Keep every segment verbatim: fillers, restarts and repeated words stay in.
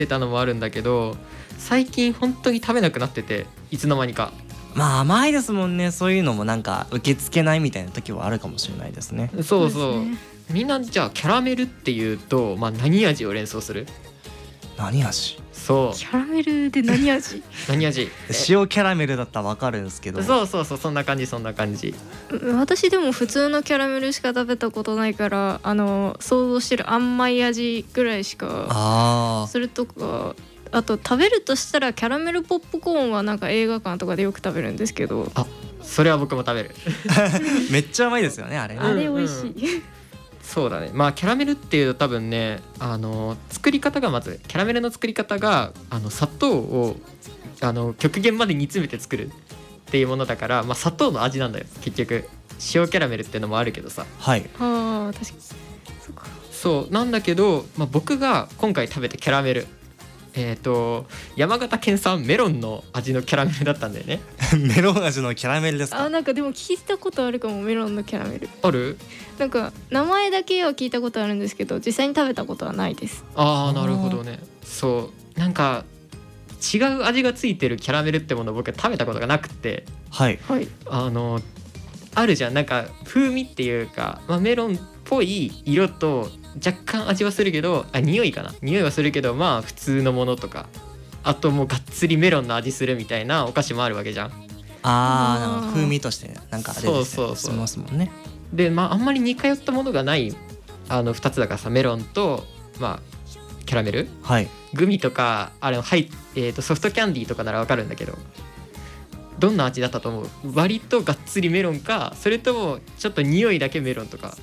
てたのもあるんだけど、最近本当に食べなくなってて、いつの間にか。 まあ甘いですもんね。そういうのもなんか受け付けないみたいな時はあるかもしれないですね。 そうそう、 そうですね。 みんなじゃあキャラメルっていうと、まあ、何味を連想する？ 何味？ そうキャラメルで何味？ 何味？ 塩キャラメルだったらわかるんですけど。 そうそうそう、そんな感じそんな感じ。 私でも普通のキャラメルしか食べたことないから、あの想像してる甘い味ぐらいしか。 あそれとか、あと食べるとしたらキャラメルポップコーンはなんか映画館とかでよく食べるんですけど、 あ、それは僕も食べる。 めっちゃ甘いですよねあれね。 あれ美味しい。 そうだね。まあキャラメルっていうと多分ね、あの作り方がまずキャラメルの作り方があの砂糖をあの極限まで煮詰めて作るっていうものだから、まあ、砂糖の味なんだよ結局。塩キャラメルっていうのもあるけどさ。 はい。 ああ、確かにそうか。 そうなんだけど、まあ、僕が今回食べたキャラメル、えっと山形県産メロンの味のキャラメルだったんだよね。 メロン味のキャラメルですか？ あ、なんかでも聞いたことあるかも、メロンのキャラメル。 ある？ なんか名前だけは聞いたことあるんですけど、実際に食べたことはないです。 ああ、なるほどね。そうなんか違う味がついてるキャラメルってものを僕は食べたことがなくて。 はいはい。 あのあるじゃん、なんか風味っていうか、まあ、メロンっぽい色と若干味はするけど、あ、匂いかな、匂いはするけど、まあ普通のものとか、あともうがっつりメロンの味するみたいなお菓子もあるわけじゃん。 あー、 あーなんか風味としてなんか出てそうそうそうしますもんね。 で、まああんまり似通ったものがないあのふたつだからさ、メロンとまあキャラメル、 はい。 グミとかあれはい、えーとソフトキャンディーとかならわかるんだけど、どんな味だったと思う？割とがっつりメロンか、それともちょっと匂いだけメロンとか。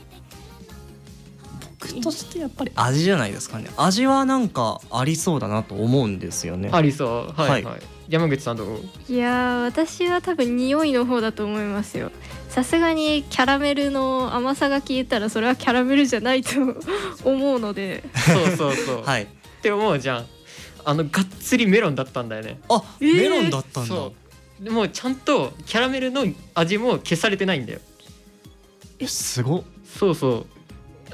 僕としてやっぱり味じゃないですかね。味はなんかありそうだなと思うんですよね。 ありそう。はいはい、 はい、 山口さんどう？ いやー、私は多分匂いの方だと思いますよ。さすがにキャラメルの甘さが消えたらそれはキャラメルじゃないと思うので。 そうそうそう、 はい。 って思うじゃん。あのがっつりメロンだったんだよね。 あ、 えーメロンだったんだ。 そうでもうちゃんとキャラメルの味も消されてないんだよ。 え、すごっ。 そうそう、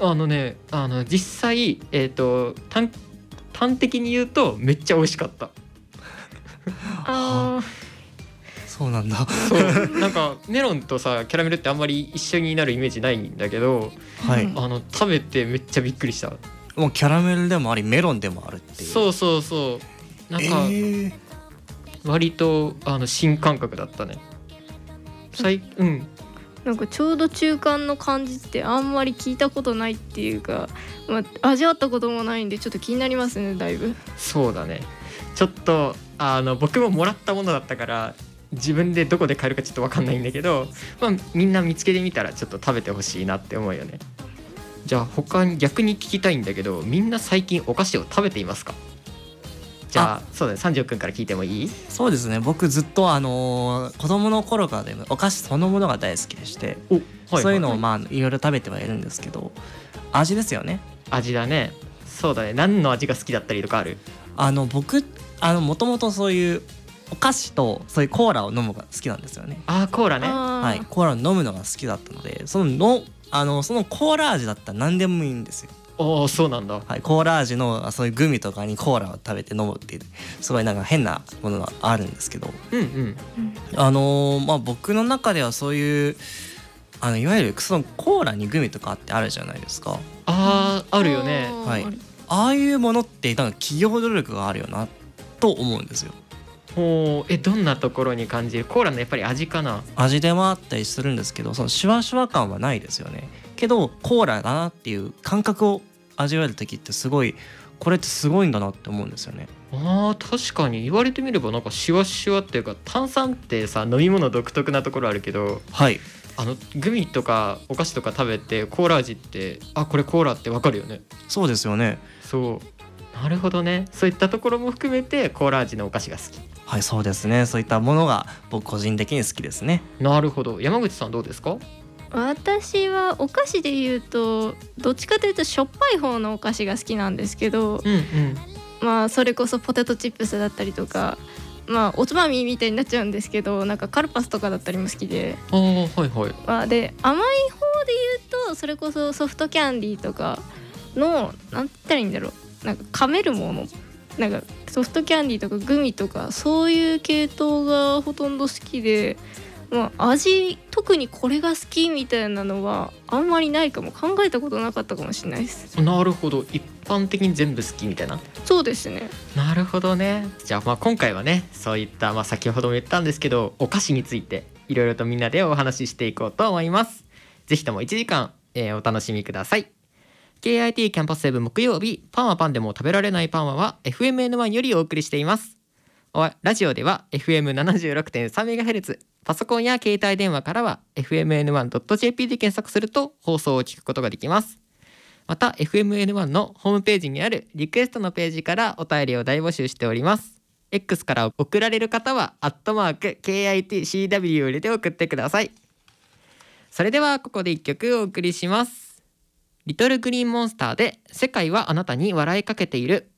あのね、あの実際えっ、と端端的に言うとめっちゃ美味しかった。 あそうなんだ。 そうなんかメロンとさキャラメルってあんまり一緒になるイメージないんだけど、 はい。 うんあの食べてめっちゃびっくりした。 もうキャラメルでもありメロンでもあるっていう。 そうそうそうなんか、 えー、 割とあの新感覚だったね。最うんなんかちょうど中間の感じってあんまり聞いたことないっていうか、まあ、味わったこともないんでちょっと気になりますね、だいぶ。 そうだね。ちょっとあの僕ももらったものだったから自分でどこで買えるかちょっと分かんないんだけど、まあ、みんな見つけてみたらちょっと食べてほしいなって思うよね。じゃあ他に逆に聞きたいんだけど、みんな最近お菓子を食べていますか？じゃあそうだね、三条くんから聞いてもいい？ そうですね。僕ずっとあのー子供の頃からでもお菓子そのものが大好きでして、 お、はいはい、 そういうのをまあいろいろ食べてはいるんですけど、味ですよね。 味だね。そうだね。何の味が好きだったりとかある？ あの僕あのもともとそういうお菓子とそういうコーラを飲むのが好きなんですよね。 あー、コーラね。 あーはい、コーラを飲むのが好きだったので、そののあのそのコーラ味だったら何でもいいんですよ。 おお、そうなんだ。 はい、コーラ味のそういうグミとかにコーラを食べて飲むっていうすごいなんか変なものがあるんですけど、 うんうん。 あのーまあ僕の中ではそういうあのいわゆるそのコーラにグミとかってあるじゃないですか。 あー、あるよね。 あーはい、ああいうものってなんか企業努力があるよなと思うんですよ。 ほう、え、どんなところに感じる？コーラのやっぱり味かな？ 味でもあったりするんですけど、そのシュワシュワ感はないですよね。けどコーラだなっていう感覚を味わえる時ってすごい、これってすごいんだなって思うんですよね。 あー、確かに言われてみればなんかシュワシュワっていうか、炭酸ってさ飲み物独特なところあるけど、 はい、 あのグミとかお菓子とか食べてコーラ味って、あ、これコーラってわかるよね。 そうですよね。 そう、なるほどね。そういったところも含めてコーラ味のお菓子が好き。 はい、そうですね。そういったものが僕個人的に好きですね。 なるほど。山口さんどうですか？ 私はお菓子で言うとどっちかというとしょっぱい方のお菓子が好きなんですけど、 うんうん。 まあそれこそポテトチップスだったりとか、まあおつまみみたいになっちゃうんですけど、なんかカルパスとかだったりも好きで、 あー、はいはい。 まあ、で甘い方で言うとそれこそソフトキャンディーとかのなんて言ったらいいんだろう、なんか噛めるものなんかソフトキャンディーとかグミとかそういう系統がほとんど好きで、まあ、味特にこれが好きみたいなのはあんまりないかも。考えたことなかったかもしれないです。 なるほど、一般的に全部好きみたいな。 そうですね。 なるほどね。じゃあまあ今回はねそういった、まあ、先ほども言ったんですけどお菓子についていろいろとみんなでお話ししていこうと思います。ぜひともいちじかん、えーお楽しみください。 ケーアイティー キャンパスセブン木曜日、パンはパンでも食べられないパンはは エフエムエヌワン よりお送りしています。おラジオでは エフエムななじゅうろくてんさんメガヘルツ、 パソコンや携帯電話からは エフエムエヌワンドットジェーピー で検索すると放送を聞くことができます。また エフエムエヌワン のホームページにあるリクエストのページからお便りを大募集しております。 X から送られる方はアットマーク ケーアイティーシーダブリュー を入れて送ってください。それではここでいっきょくお送りします。リトルグリーンモンスターで世界はあなたに笑いかけている。